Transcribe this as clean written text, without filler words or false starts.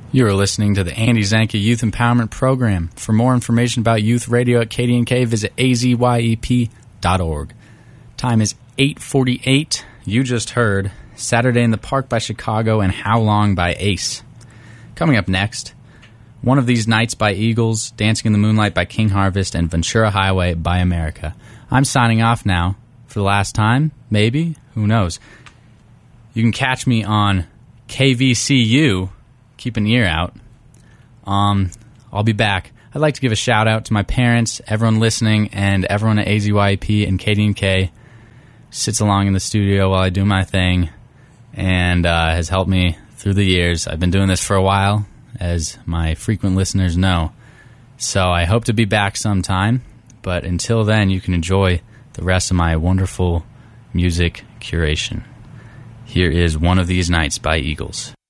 You are listening to the Andy Zanka Youth Empowerment Program. For more information about youth radio at KDNK, visit azyep.org. Time is 8:48. You just heard Saturday in the Park by Chicago and How Long by Ace. Coming up next, One of These Nights by Eagles, Dancing in the Moonlight by King Harvest, and Ventura Highway by America. I'm signing off now for the last time, maybe, who knows. You can catch me on KVCU. Keep an ear out. I'll be back. I'd like to give a shout out to my parents, everyone listening, and everyone at AZYP and KDNK sits along in the studio while I do my thing and has helped me through the years. I've been doing this for a while, as my frequent listeners know. So I hope to be back sometime, but until then, you can enjoy the rest of my wonderful music curation. Here is One of These Nights by Eagles.